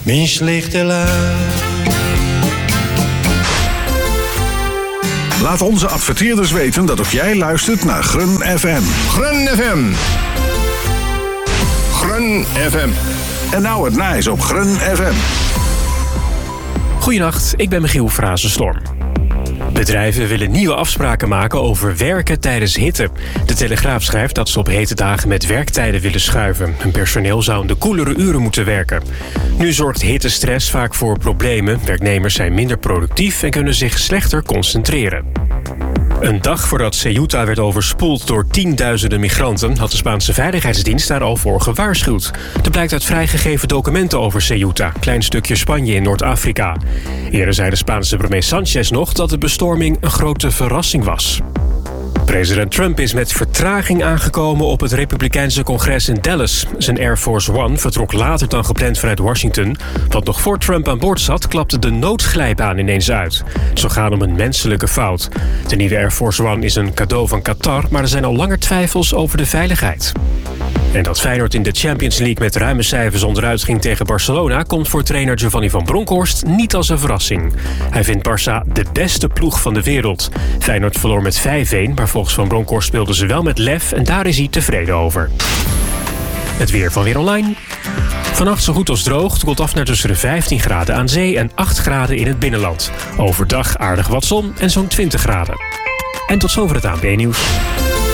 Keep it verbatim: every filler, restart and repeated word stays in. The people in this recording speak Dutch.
Mijn slechte luim. Laat onze adverteerders weten dat ook jij luistert naar Grun F M. Grun F M. Grun F M. En nou het nijs op Grun F M. Goedenacht, ik ben Michiel Frazenstorm. Bedrijven willen nieuwe afspraken maken over werken tijdens hitte. De Telegraaf schrijft dat ze op hete dagen met werktijden willen schuiven. Hun personeel zou in de koelere uren moeten werken. Nu zorgt hittestress vaak voor problemen. Werknemers zijn minder productief en kunnen zich slechter concentreren. Een dag voordat Ceuta werd overspoeld door tienduizenden migranten had de Spaanse Veiligheidsdienst daar al voor gewaarschuwd. Dat blijkt uit vrijgegeven documenten over Ceuta, klein stukje Spanje in Noord-Afrika. Eerder zei de Spaanse premier Sanchez nog dat de bestorming een grote verrassing was. President Trump is met vertraging aangekomen op het Republikeinse congres in Dallas. Zijn Air Force One vertrok later dan gepland vanuit Washington. Want nog voor Trump aan boord zat, klapte de noodglijbaan ineens uit. Het zou gaan om een menselijke fout. De nieuwe Air Force One is een cadeau van Qatar, maar er zijn al langer twijfels over de veiligheid. En dat Feyenoord in de Champions League met ruime cijfers onderuit ging tegen Barcelona komt voor trainer Giovanni van Bronckhorst niet als een verrassing. Hij vindt Barça de beste ploeg van de wereld. Feyenoord verloor met vijf-een, maar volgens Van Bronckhorst speelden ze wel met lef en daar is hij tevreden over. Het weer van Weer Online. Vannacht zo goed als droog, het koelt af naar tussen de vijftien graden aan zee en acht graden in het binnenland. Overdag aardig wat zon en zo'n twintig graden. En tot zover het A N P-nieuws.